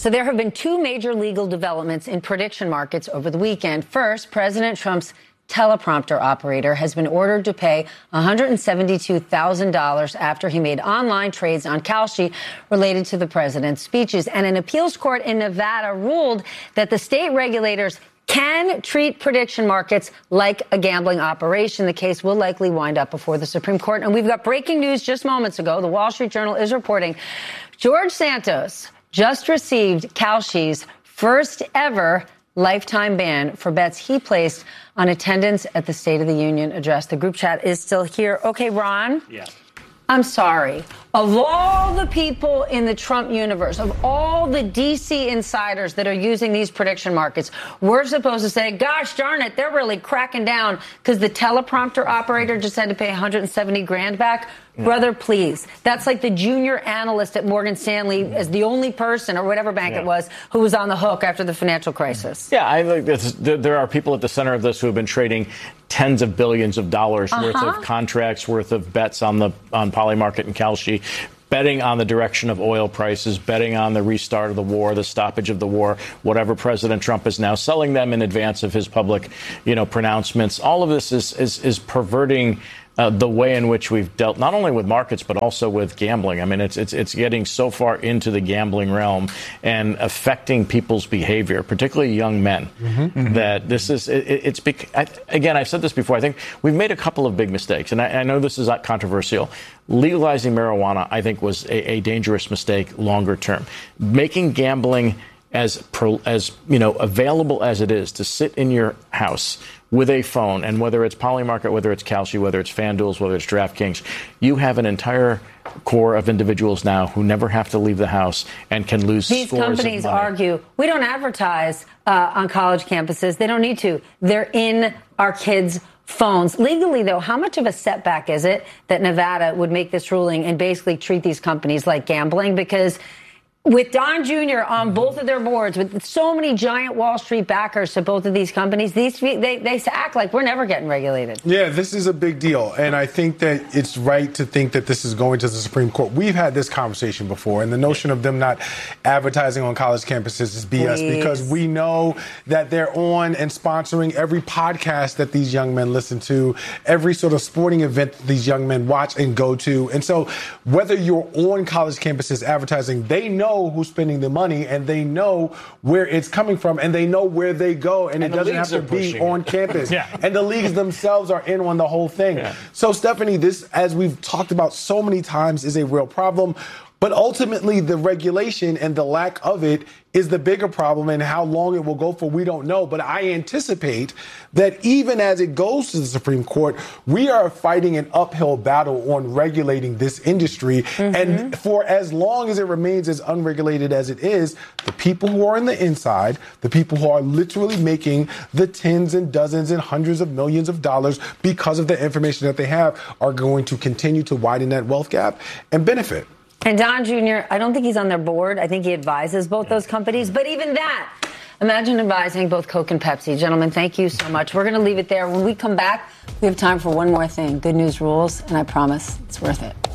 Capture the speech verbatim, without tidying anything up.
So there have been two major legal developments in prediction markets over the weekend. First, President Trump's teleprompter operator has been ordered to pay one hundred seventy-two thousand dollars after he made online trades on Kalshi related to the president's speeches. And an appeals court in Nevada ruled that the state regulators can treat prediction markets like a gambling operation. The case will likely wind up before the Supreme Court. And we've got breaking news just moments ago. The Wall Street Journal is reporting George Santos just received Kalshi's first ever lifetime ban for bets he placed on attendance at the State of the Union address. The group chat is still here. Okay, Ron? Yeah. I'm sorry. Of all the people in the Trump universe, of all the D C insiders that are using these prediction markets, we're supposed to say, gosh darn it, they're really cracking down because the teleprompter operator just had to pay one hundred seventy grand back. Yeah. Brother, please. That's like the junior analyst at Morgan Stanley as the only person or whatever bank yeah. it was who was on the hook after the financial crisis. Yeah, I think this, there are people at the center of this who have been trading tens of billions of dollars uh-huh. worth of contracts, worth of bets on the on Polymarket and Kalshi, betting on the direction of oil prices, betting on the restart of the war, the stoppage of the war, whatever President Trump is now selling them in advance of his public, you know, pronouncements. All of this is is, is perverting Uh, the way in which we've dealt not only with markets, but also with gambling. I mean, it's it's it's getting so far into the gambling realm and affecting people's behavior, particularly young men, mm-hmm. Mm-hmm. that this is it, it's bec- I, again, I've said this before. I think we've made a couple of big mistakes, and I, I know this is not controversial. Legalizing marijuana, I think, was a, a dangerous mistake longer term. Making gambling as pro, as you know available as it is to sit in your house with a phone, and whether it's Polymarket, whether it's Kalshi, whether it's FanDuel, whether it's DraftKings, you have an entire core of individuals now who never have to leave the house and can lose These scores companies of money. argue, we don't advertise uh, on college campuses. They don't need to. They're in our kids' phones. Legally, though, how much of a setback is it that Nevada would make this ruling and basically treat these companies like gambling? Because with Don Junior on both of their boards, with so many giant Wall Street backers to both of these companies, these they, they act like we're never getting regulated. Yeah, this is a big deal. And I think that it's right to think that this is going to the Supreme Court. We've had this conversation before, and the notion of them not advertising on college campuses is B S Please. Because we know that they're on and sponsoring every podcast that these young men listen to, every sort of sporting event that these young men watch and go to. And so whether you're on college campuses advertising, they know who's spending the money, and they know where it's coming from, and they know where they go, and, and it doesn't have to be on campus. yeah. And the leagues themselves are in on the whole thing. Yeah. So, Stephanie, this, as we've talked about so many times, is a real problem. But ultimately, the regulation and the lack of it is the bigger problem, and how long it will go for, we don't know. But I anticipate that even as it goes to the Supreme Court, we are fighting an uphill battle on regulating this industry. Mm-hmm. And for as long as it remains as unregulated as it is, the people who are on the inside, the people who are literally making the tens and dozens and hundreds of millions of dollars because of the information that they have, are going to continue to widen that wealth gap and benefit. And Don Junior, I don't think he's on their board. I think he advises both those companies. But even that, imagine advising both Coke and Pepsi. Gentlemen, thank you so much. We're going to leave it there. When we come back, we have time for one more thing. Good news rules, and I promise it's worth it.